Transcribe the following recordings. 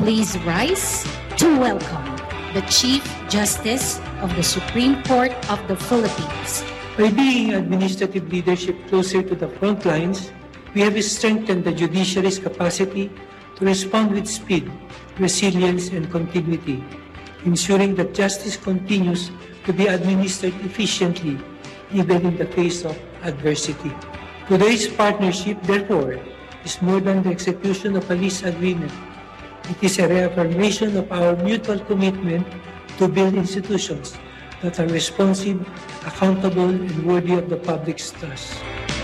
please rise to welcome the Chief Justice of the Supreme Court of the Philippines. By bringing administrative leadership closer to the front lines, we have strengthened the judiciary's capacity to respond with speed, resilience, and continuity, ensuring that justice continues to be administered efficiently, even in the face of adversity. Today's partnership, therefore, is more than the execution of a lease agreement. It is a reaffirmation of our mutual commitment to build institutions that are responsive, accountable, and worthy of the public's trust.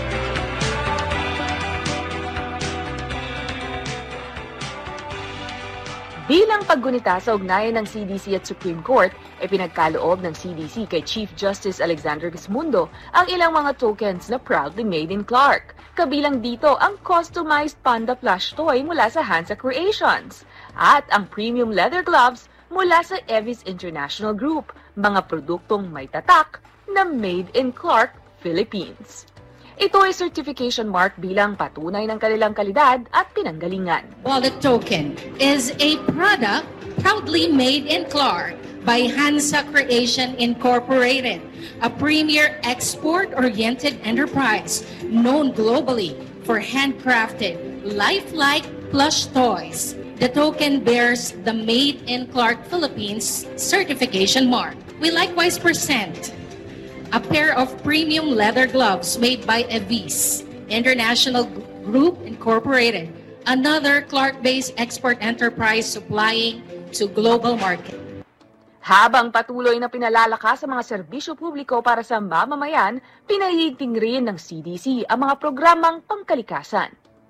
Bilang paggunita sa ugnayan ng CDC at Supreme Court, ay pinagkaloob ng CDC kay Chief Justice Alexander Quismondo ang ilang mga tokens na proudly made in Clark. Kabilang dito ang customized panda plush toy mula sa Hansa Creations at ang premium leather gloves mula sa Evis International Group, mga produktong may tatak na made in Clark, Philippines. Ito ay certification mark bilang patunay ng kanilang kalidad at pinanggalingan. Wallet token is a product proudly made in Clark by Hansa Creation Incorporated, a premier export-oriented enterprise known globally for handcrafted, lifelike plush toys. The token bears the Made in Clark Philippines certification mark. We likewise present a pair of premium leather gloves made by Evis International Group Incorporated, another Clark-based export enterprise supplying to global market. Habang patuloy na pinalalakas sa mga serbisyo publiko para sa mamamayan, pinahigting rin ng CDC ang mga programang pangkalikasan.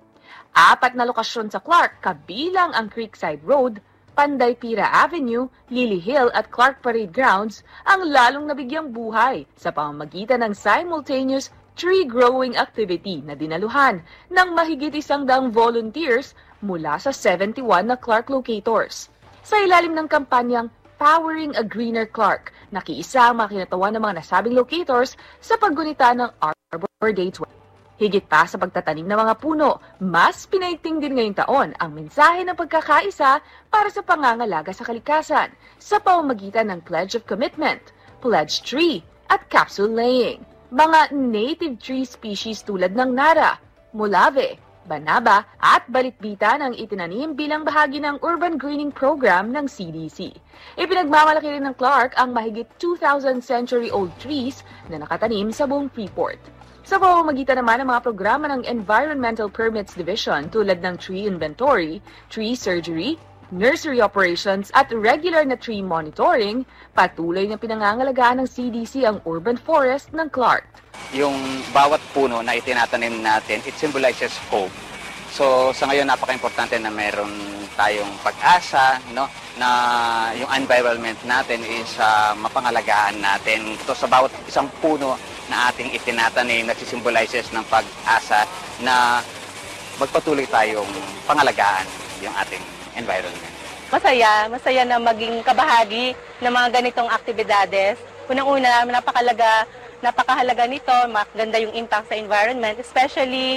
4 na lokasyon sa Clark, kabilang ang Creekside Road, Panday Pira Avenue, Lily Hill at Clark Parade Grounds, ang lalong nabigyang buhay sa pamamagitan ng simultaneous tree growing activity na dinaluhan ng mahigit 100 volunteers mula sa 71 na Clark locators. Sa ilalim ng kampanyang Powering a Greener Clark, nakiisa ang mga kinatawan ng mga nasabing locators sa paggunita ng Arbor Day 20. Higit pa sa pagtatanim ng mga puno, mas pinaigting din ngayong taon ang mensahe ng pagkakaisa para sa pangangalaga sa kalikasan sa pamamagitan ng Pledge of Commitment, Pledge Tree at Capsule Laying. Mga native tree species tulad ng Nara, Molave, Banaba at Balitbitan ang itinanim bilang bahagi ng Urban Greening Program ng CDC. Ipinagmamalaki rin ng Clark ang mahigit 2,000 century-old trees na nakatanim sa buong Freeport. Sa pamamagitan naman ng mga programa ng Environmental Permits Division tulad ng tree inventory, tree surgery, nursery operations at regular na tree monitoring, patuloy na pinangangalagaan ng CDC ang urban forest ng Clark. Yung bawat puno na itinatanim natin, it symbolizes hope. So sa ngayon napaka-importante na meron tayong pag-asa, na yung environment natin is mapangalagaan natin. Ito sa bawat isang puno na ating itinatanim, nagsisymbolizes ng pag-asa na magpatuloy tayong pangalagaan yung ating environment. Masaya na maging kabahagi ng mga ganitong aktibidades. Unang-una, napakahalaga nito, maganda yung impact sa environment, especially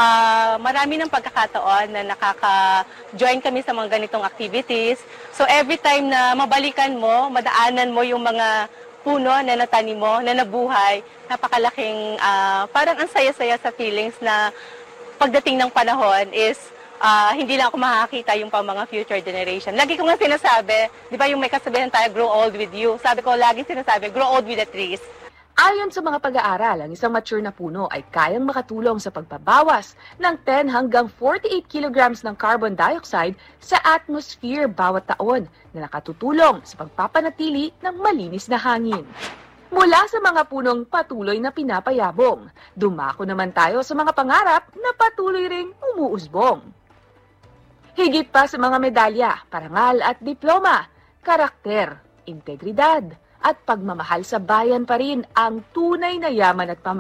marami ng pagkakataon na nakaka-join kami sa mga ganitong activities. So every time na mabalikan mo, madaanan mo yung mga puno na natanim mo, na nabuhay, napakalaking, parang ang saya-saya sa feelings na pagdating ng panahon is hindi lang ako makakita yung pang mga future generation. Lagi ko nga sinasabi, di ba yung may kasabihan tayo, grow old with you. Sabi ko, lagi sinasabi, grow old with the trees. Ayon sa mga pag-aaral, ang isang mature na puno ay kayang makatulong sa pagbabawas ng 10 hanggang 48 kilograms ng carbon dioxide sa atmosphere bawat taon na nakatutulong sa pagpapanatili ng malinis na hangin. Mula sa mga punong patuloy na pinapayabong, dumako naman tayo sa mga pangarap na patuloy ring umuusbong. Higit pa sa mga medalya, parangal at diploma, karakter, integridad, at pagmamahal sa bayan pa rin ang tunay na yaman at pamahal.